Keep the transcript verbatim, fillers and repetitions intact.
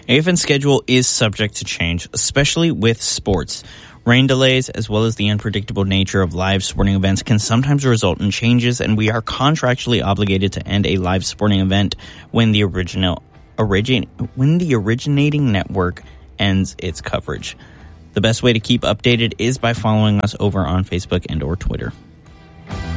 A F N's schedule is subject to change, especially with sports. Rain delays, as well as the unpredictable nature of live sporting events, can sometimes result in changes, and we are contractually obligated to end a live sporting event when the original origin when the originating network ends its coverage. The best way to keep updated is by following us over on Facebook and or Twitter.